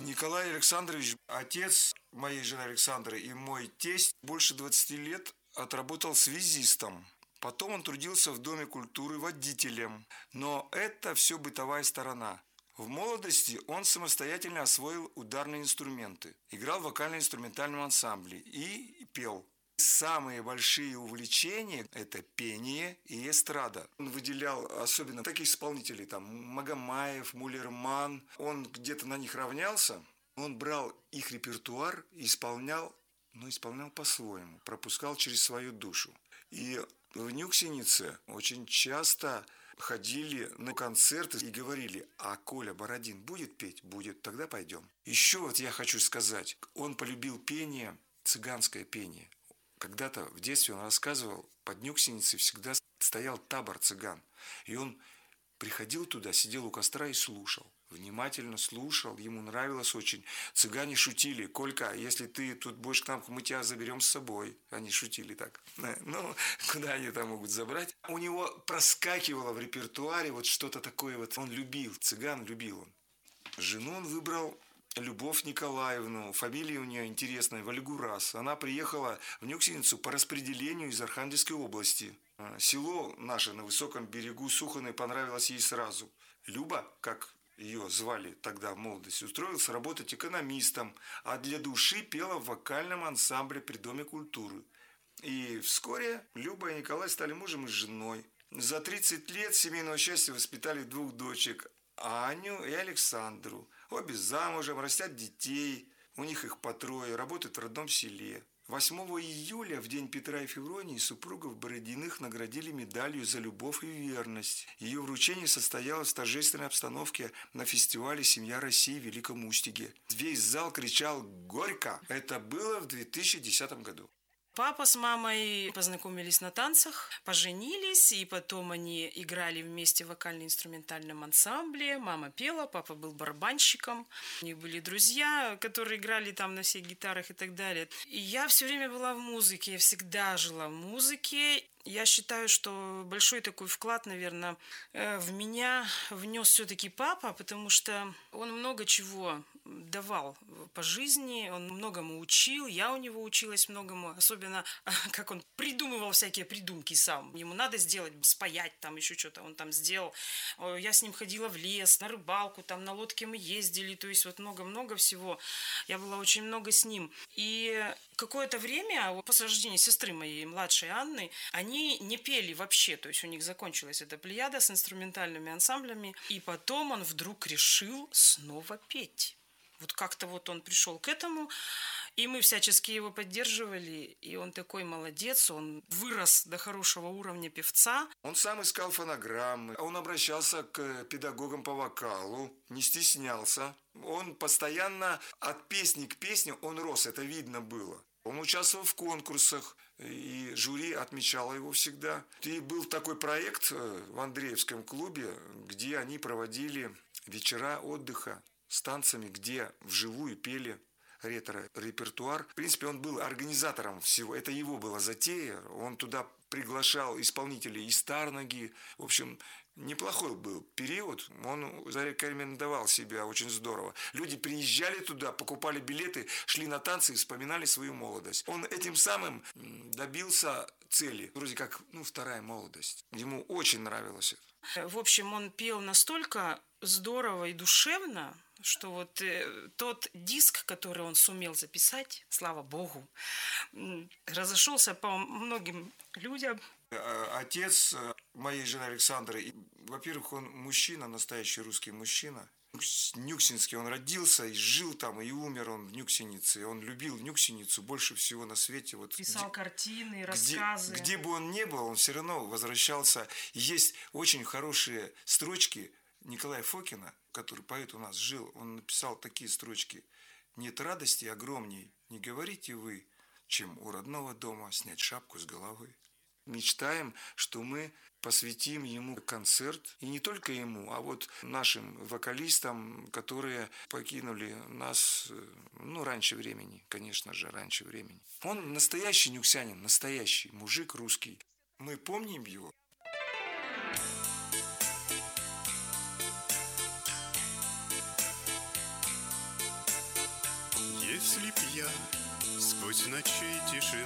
Николай Александрович, отец моей жены Александры и мой тесть, больше 20 лет отработал связистом. Потом он трудился в Доме культуры водителем. Но это все бытовая сторона. В молодости он самостоятельно освоил ударные инструменты, играл в вокально-инструментальном ансамбле и пел. Самые большие увлечения – это пение и эстрада. Он выделял особенно таких исполнителей, там Магомаев, Мулерман. Он где-то на них равнялся. Он брал их репертуар и исполнял, но исполнял по-своему, пропускал через свою душу. И в Нюксенице очень часто ходили на концерты и говорили: а Коля Бородин будет петь? Будет, тогда пойдем. Еще вот я хочу сказать, он полюбил пение, цыганское пение. Когда-то в детстве он рассказывал, под Нюксеницей всегда стоял табор цыган. И он приходил туда, сидел у костра и слушал. Внимательно слушал, ему нравилось очень. Цыгане шутили: Колька, если ты тут будешь к нам, мы тебя заберем с собой. Они шутили так. Ну, куда они там могут забрать? У него проскакивало в репертуаре вот что-то такое вот. Он любил, цыган любил он. Жену он выбрал Любовь Николаевну, фамилия у нее интересная, Вальгурас. Она приехала в Нюксеницу по распределению из Архангельской области. Село наше на высоком берегу Суханы понравилось ей сразу. Люба, как ее звали тогда в молодости, устроилась работать экономистом, а для души пела в вокальном ансамбле при Доме культуры. И вскоре Люба и Николай стали мужем и женой. За 30 лет семейного счастья воспитали 2 дочек, Аню и Александру. Обе замужем, растят детей, у них их по 3, работают в родном селе. 8 июля, в день Петра и Февронии, супругов Бородиных наградили медалью за любовь и верность. Ее вручение состоялось в торжественной обстановке на фестивале «Семья России» в Великом Устюге. Весь зал кричал «Горько!». Это было в 2010 году. Папа с мамой познакомились на танцах, поженились, и потом они играли вместе в вокально-инструментальном ансамбле. Мама пела, папа был барабанщиком. У них были друзья, которые играли там на всех гитарах и так далее. И я все время была в музыке, я всегда жила в музыке. Я считаю, что большой такой вклад, наверное, в меня внес все-таки папа, потому что он много чего давал по жизни, он многому учил, я у него училась многому, особенно как он придумывал всякие придумки сам. Ему надо сделать, спаять там еще что-то, он там сделал. Я с ним ходила в лес, на рыбалку, там на лодке мы ездили, то есть вот много-много всего. Я была очень много с ним. И какое-то время после рождения сестры моей, младшей Анны, они не пели вообще, то есть у них закончилась эта плеяда с инструментальными ансамблями, и потом он вдруг решил снова петь. Вот как-то вот он пришел к этому, и мы всячески его поддерживали, и он такой молодец, он вырос до хорошего уровня певца. Он сам искал фонограммы, он обращался к педагогам по вокалу, не стеснялся. Он постоянно от песни к песне, он рос, это видно было. Он участвовал в конкурсах, и жюри отмечало его всегда. И был такой проект в Андреевском клубе, где они проводили вечера отдыха с танцами, где вживую пели ретро-репертуар. В принципе, он был организатором всего. Это его была затея. Он туда приглашал исполнителей из Тарнаги. В общем, неплохой был период. Он зарекомендовал себя очень здорово. Люди приезжали туда, покупали билеты, шли на танцы и вспоминали свою молодость. Он этим самым добился цели. Вроде как, вторая молодость. Ему очень нравилось это. В общем, он пел настолько здорово и душевно, что вот тот диск, который он сумел записать, слава богу, разошелся по многим людям. Отец моей жены Александры, во-первых, он мужчина, настоящий русский мужчина. Нюксинский, он родился и жил там, и умер он в Нюксенице. Он любил Нюксеницу больше всего на свете. Вот писал картины, рассказы. Где бы он ни был, он все равно возвращался. Есть очень хорошие строчки Николая Фокина, который поэт у нас жил. Он написал такие строчки: «Нет радости огромней, не говорите вы, чем у родного дома снять шапку с головы». Мечтаем, что мы посвятим ему концерт. И не только ему, а вот нашим вокалистам, которые покинули нас, раньше времени, конечно же, раньше времени. Он настоящий нюксянин, настоящий мужик русский. Мы помним его. если б я сквозь ночей тишины